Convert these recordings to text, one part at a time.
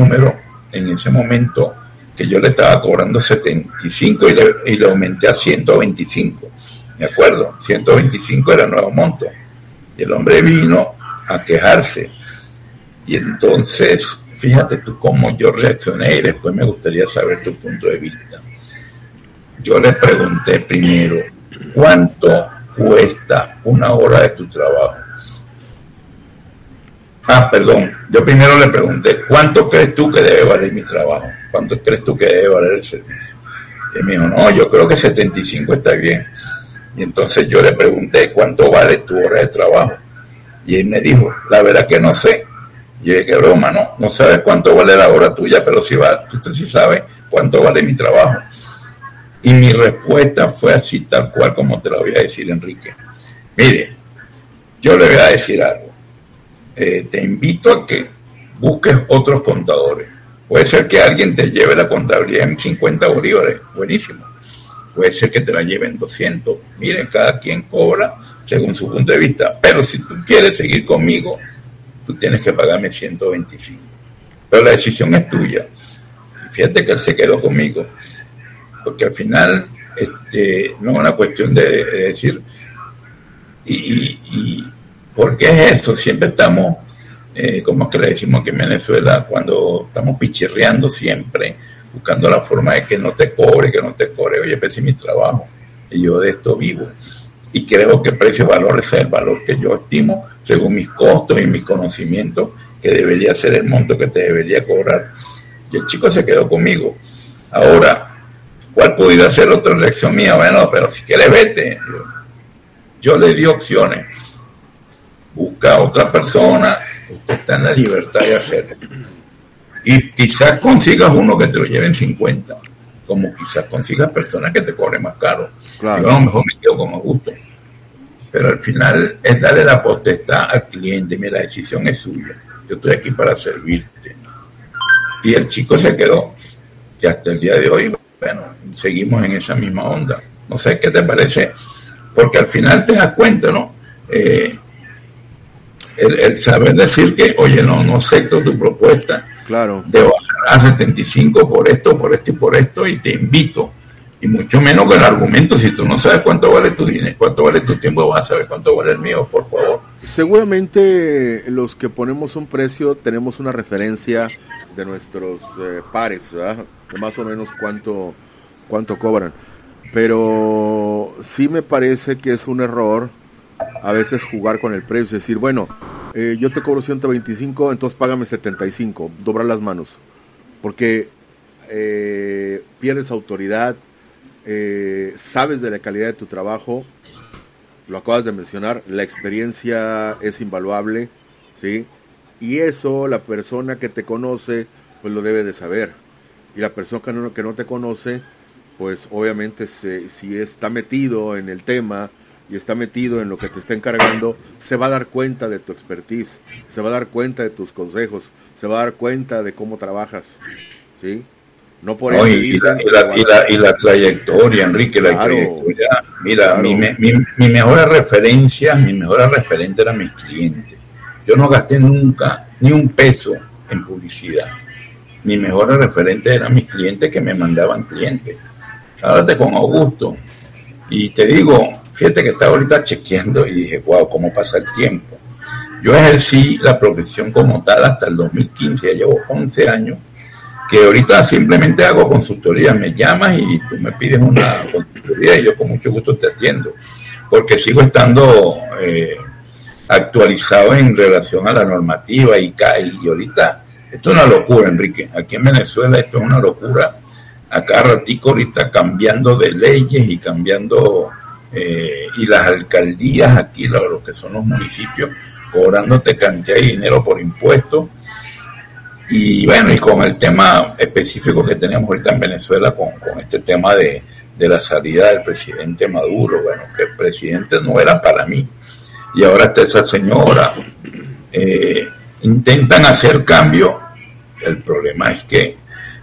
número en ese momento que yo le estaba cobrando 75 y le aumenté a 125. Me acuerdo, 125 era el nuevo monto. Y el hombre vino a quejarse. Y entonces, fíjate tú cómo yo reaccioné y después me gustaría saber tu punto de vista. Yo le pregunté primero, ¿cuánto cuesta una hora de tu trabajo? Yo primero le pregunté, ¿cuánto crees tú que debe valer mi trabajo? ¿Cuánto crees tú que debe valer el servicio? Y él me dijo, no, yo creo que 75 está bien. Y entonces yo le pregunté, ¿cuánto vale tu hora de trabajo? Y él me dijo, la verdad que no sé. Y yo dije, qué broma, no sabes cuánto vale la hora tuya, pero tú sí sabes cuánto vale mi trabajo. Y mi respuesta fue así, tal cual como te lo voy a decir, Enrique. Mire, yo le voy a decir algo. Te invito a que busques otros contadores. Puede ser que alguien te lleve la contabilidad en 50 bolívares, buenísimo. Puede ser que te la lleven 200. Miren, cada quien cobra según su punto de vista. Pero si tú quieres seguir conmigo, tú tienes que pagarme 125. Pero la decisión es tuya. Y fíjate que él se quedó conmigo. Porque al final no es una cuestión de decir y ¿por qué es eso? Siempre estamos como es que le decimos aquí en Venezuela, cuando estamos pichirreando siempre, buscando la forma de que no te cobre, oye, pero es mi trabajo y yo de esto vivo y creo que precio-valor es el valor que yo estimo según mis costos y mis conocimientos, que debería ser el monto que te debería cobrar. Y el chico se quedó conmigo. Ahora, ¿cuál pudiera ser otra reacción mía? Bueno, pero si quieres vete. Yo le di opciones. Busca a otra persona, usted está en la libertad de hacerlo. Y quizás consigas uno que te lo lleve en 50, como quizás consigas personas que te cobren más caro. Claro. Yo a lo mejor me quedo con gusto. Pero al final es darle la potestad al cliente. Mira, la decisión es suya. Yo estoy aquí para servirte. Y el chico se quedó. Y hasta el día de hoy, bueno, seguimos en esa misma onda. No sé qué te parece, porque al final te das cuenta, ¿no? El saber decir que, oye, no acepto tu propuesta, claro, de bajar a 75 por esto y por esto, y te invito, y mucho menos con el argumento, si tú no sabes cuánto vale tu dinero, cuánto vale tu tiempo, vas a saber cuánto vale el mío, por favor. Seguramente los que ponemos un precio tenemos una referencia de nuestros pares, ¿verdad? De más o menos cuánto cobran, pero sí me parece que es un error a veces jugar con el precio, es decir, bueno, yo te cobro 125, entonces págame 75, doblar las manos, porque pierdes autoridad, sabes de la calidad de tu trabajo, lo acabas de mencionar, la experiencia es invaluable, ¿sí? Y eso la persona que te conoce, pues lo debe de saber, y la persona que no te conoce, pues obviamente si está metido en el tema, y está metido en lo que te está encargando, se va a dar cuenta de tu expertise, se va a dar cuenta de tus consejos, se va a dar cuenta de cómo trabajas, ¿sí? No por eso. Y la trayectoria, Enrique, la trayectoria. Mira, claro. mi mejor referencia eran mis clientes. Yo no gasté nunca ni un peso en publicidad. Mis mejores referentes eran mis clientes que me mandaban clientes. Háblate con Augusto. Y te digo, fíjate que estaba ahorita chequeando y dije, wow, cómo pasa el tiempo. Yo ejercí la profesión como tal hasta el 2015, ya llevo 11 años, que ahorita simplemente hago consultoría, me llamas y tú me pides una consultoría y yo con mucho gusto te atiendo, porque sigo estando actualizado en relación a la normativa y ahorita, esto es una locura, Enrique, aquí en Venezuela esto es una locura, a cada ratico ahorita cambiando de leyes y cambiando... y las alcaldías aquí, lo que son los municipios, cobrándote cantidad de dinero por impuestos. Y bueno, y con el tema específico que tenemos ahorita en Venezuela, con este tema de la salida del presidente Maduro, bueno, que el presidente no era para mí, y ahora está esa señora, intentan hacer cambio, el problema es que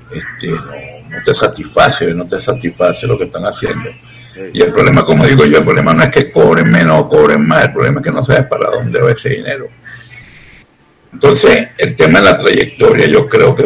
no te satisface lo que están haciendo. Y el problema, como digo yo, el problema no es que cobren menos o cobren más, el problema es que no sabes para dónde va ese dinero. Entonces, el tema de la trayectoria, yo creo que